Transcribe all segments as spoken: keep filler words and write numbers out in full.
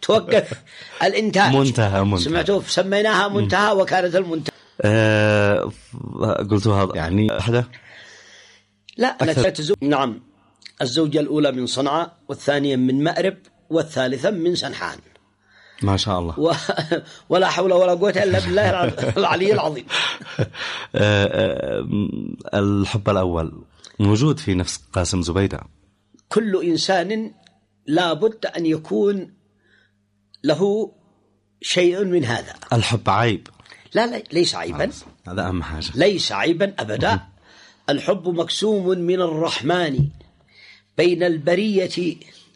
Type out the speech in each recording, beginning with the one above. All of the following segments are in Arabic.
توقف الإنتاج. منتهى منتهى. سمعتوا سميناها منتهى وكانت المنتهى. أه قلت هذا يعني حدا لا أنا الزوج. نعم الزوجة الأولى من صنعاء والثانية من مأرب والثالثة من سنحان. ما شاء الله. و... ولا حول ولا قوة إلا بالله العلي العظيم. الحب الأول موجود في نفس قاسم زبيدة. كل إنسان لابد أن يكون له شيء من هذا. الحب عيب؟ لا لا ليس عيبا، هذا أهم حاجة. ليس عيبا أبدا. الحب مقسوم من الرحمن بين البرية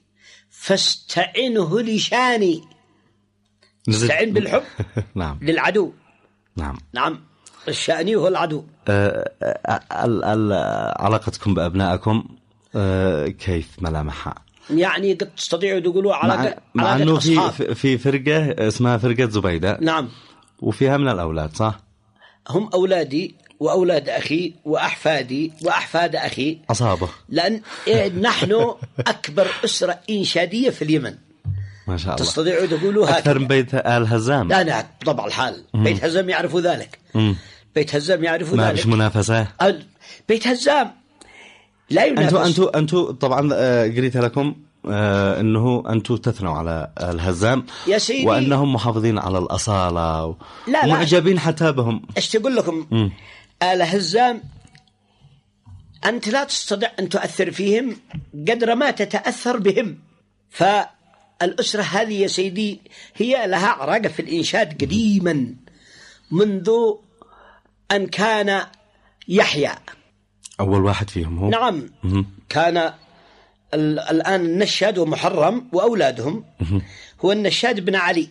فاستعنه لشاني. استعن بالحب نعم للعدو. نعم نعم الشأني هو العدو. أه علاقتكم بأبنائكم أه كيف ملامحها؟ يعني قد تستطيعوا تقولوا علاقة مع, مع أنه في في فرقة اسمها فرقة زبيدة. نعم. وفيها من الأولاد صح؟ هم أولادي وأولاد أخي وأحفادي وأحفاد أخي. أصابه. لأن نحن أكبر أسرة إنشادية في اليمن. ما شاء الله. تستطيعوا تقولوا هكذا. أكثر من بيت آل هزام. لا لا طبعا الحال. مم. بيت هزام يعرفوا ذلك. مم. بيت هزام يعرفوا ما ذلك. ما فيش منافسة. بيت هزام لا ينافس. أنتوا أنتوا أنتوا طبعا قريت لكم آه أنه أنتوا تثنوا على الهزام وأنهم محافظين على الأصالة و... لا ومعجبين حتى بهم. إيش تقول لكم؟ مم. الهزام أنت لا تستطيع أن تؤثر فيهم قدر ما تتأثر بهم. فالأسرة هذه يا سيدي هي لها عراقة في الإنشاد قديما منذ أن كان يحيى أول واحد فيهم هو. نعم. مم. كان الآن النشاد ومحرم وأولادهم. مم. هو النشاد بن علي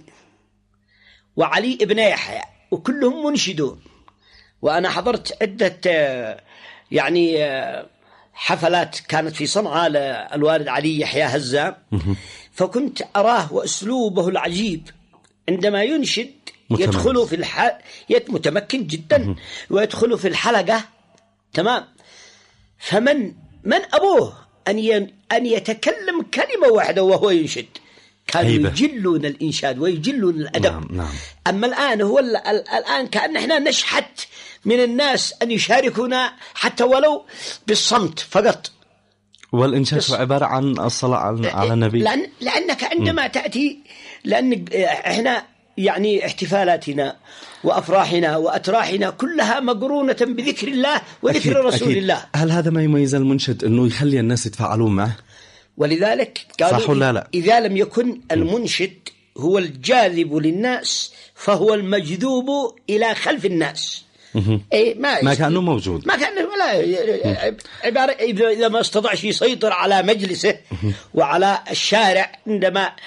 وعلي ابن يحيى وكلهم منشدون. وأنا حضرت عدة يعني حفلات كانت في صنعاء للوالد علي يحيى هزام. فكنت أراه وأسلوبه العجيب عندما ينشد يدخل في الح... متمكن جدا ويدخل في الحلقة. تمام. فمن من أبوه أن ي... أن يتكلم كلمة واحدة وهو ينشد. كانوا يجلون الإنشاد ويجلون الأدب. نعم نعم. أما الآن هو ال... الآن كأن إحنا نشحت من الناس أن يشاركونا حتى ولو بالصمت فقط. والإنشاد بس... عبارة عن الصلاة على النبي. لأن... لأنك عندما م. تأتي لأن إحنا يعني احتفالاتنا وأفراحنا وأتراحنا كلها مقرونة بذكر الله وذكر أكيد رسول أكيد. الله. هل هذا ما يميز المنشد أنه يخلي الناس يتفاعلون معه؟ ولذلك قالوا لا لا. إذا لم يكن المنشد هو الجاذب للناس فهو المجذوب إلى خلف الناس. إيه ما, ما كانوا موجود. ما كان ولا عبارة إذا ما استطاعش يسيطر على مجلسه وعلى الشارع عندما